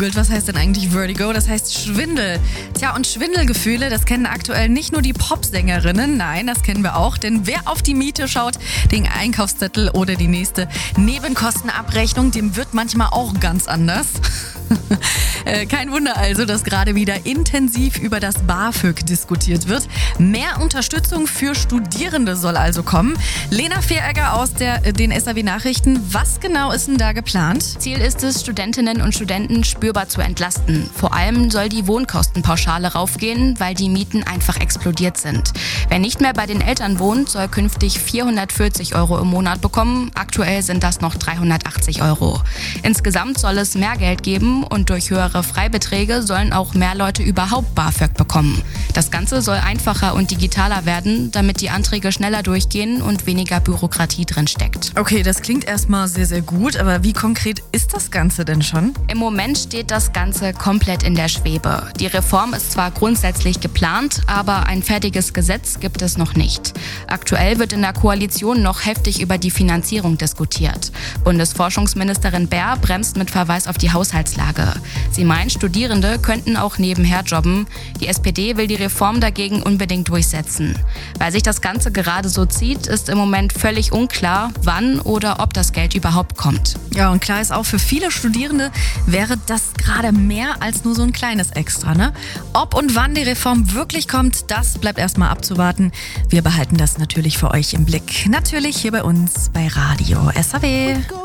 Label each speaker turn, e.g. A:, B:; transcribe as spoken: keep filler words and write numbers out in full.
A: gegoogelt, was heißt denn eigentlich Vertigo? Das heißt Schwindel. Tja, und Schwindelgefühle, das kennen aktuell nicht nur die Popsängerinnen, nein, das kennen wir auch. Denn wer auf die Miete schaut, den Einkaufszettel oder die nächste Nebenkostenabrechnung, dem wird manchmal auch ganz anders. Kein Wunder also, dass gerade wieder intensiv über das BAföG diskutiert wird. Mehr Unterstützung für Studierende soll also kommen. Lena Vieregger aus der, den S A W-Nachrichten. Was genau ist denn da geplant?
B: Ziel ist es, Studentinnen und Studenten spürbar zu entlasten. Vor allem soll die Wohnkostenpauschale raufgehen, weil die Mieten einfach explodiert sind. Wer nicht mehr bei den Eltern wohnt, soll künftig vierhundertvierzig Euro im Monat bekommen. Aktuell sind das noch dreihundertachtzig Euro. Insgesamt soll es mehr Geld geben und durch höhere Freibeträge sollen auch mehr Leute überhaupt BAföG bekommen. Das Ganze soll einfacher und digitaler werden, damit die Anträge schneller durchgehen und weniger Bürokratie drin steckt.
A: Okay, das klingt erstmal sehr, sehr gut, aber wie konkret ist das Ganze denn schon?
B: Im Moment steht das Ganze komplett in der Schwebe. Die Reform ist zwar grundsätzlich geplant, aber ein fertiges Gesetz gibt es noch nicht. Aktuell wird in der Koalition noch heftig über die Finanzierung diskutiert. Bundesforschungsministerin Baer bremst mit Verweis auf die Haushaltslage. Sie meint, Studierende könnten auch nebenher jobben. Die S P D will die Reform dagegen unbedingt durchsetzen. Weil sich das Ganze gerade so zieht, ist im Moment völlig unklar, wann oder ob das Geld überhaupt kommt.
A: Ja, und klar ist auch, für viele Studierende wäre das gerade mehr als nur so ein kleines Extra, ne? Ob und wann die Reform wirklich kommt, das bleibt erstmal abzuwarten. Wir behalten das natürlich für euch im Blick. Natürlich hier bei uns bei Radio S A W.